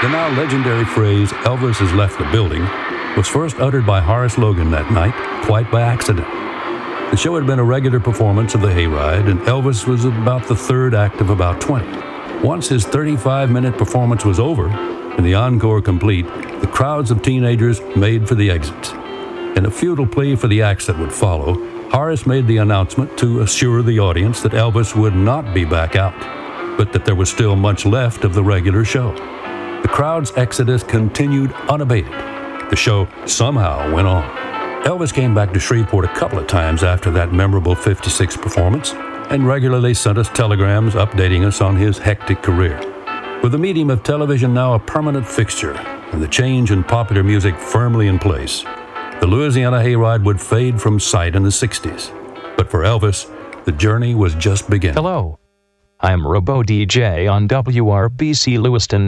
The now legendary phrase, "Elvis has left the building," was first uttered by Horace Logan that night, quite by accident. The show had been a regular performance of the Hayride, and Elvis was about the third act of about 20. Once his 35-minute performance was over, and the encore complete, the crowds of teenagers made for the exits. In a futile plea for the acts that would follow, Horace made the announcement to assure the audience that Elvis would not be back out, but that there was still much left of the regular show. The crowd's exodus continued unabated. The show somehow went on. Elvis came back to Shreveport a couple of times after that memorable 56 performance and regularly sent us telegrams updating us on his hectic career. With the medium of television now a permanent fixture and the change in popular music firmly in place, the Louisiana Hayride would fade from sight in the 60s. But for Elvis, the journey was just beginning. Hello, I'm Robo DJ on WRBC Lewiston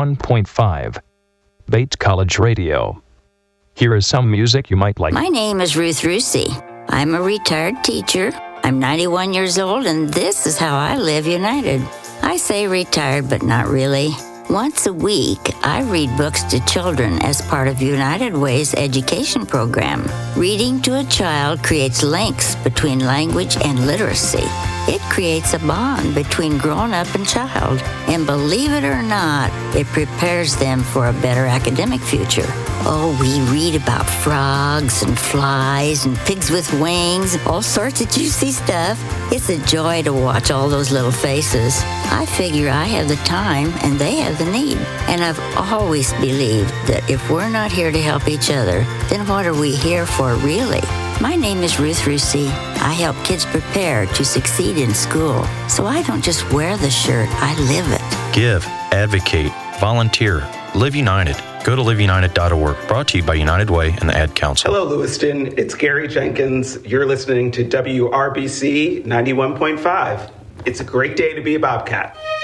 91.5, Bates College Radio. Here is some music you might like. My name is Ruth Rusey. I'm a retired teacher. I'm 91 years old, and this is how I live united. I say retired, but not really. Once a week, I read books to children as part of United Way's education program. Reading to a child creates links between language and literacy. It creates a bond between grown-up and child. And believe it or not, it prepares them for a better academic future. Oh, we read about frogs and flies and pigs with wings, all sorts of juicy stuff. It's a joy to watch all those little faces. I figure I have the time and they have the need. And I've always believed that if we're not here to help each other, then what are we here for really? My name is Ruth Rusey. I help kids prepare to succeed in school. So I don't just wear the shirt, I live it. Give, advocate, volunteer, live united. Go to liveunited.org. Brought to you by United Way and the Ad Council. Hello, Lewiston. It's Gary Jenkins. You're listening to WRBC 91.5. It's a great day to be a Bobcat.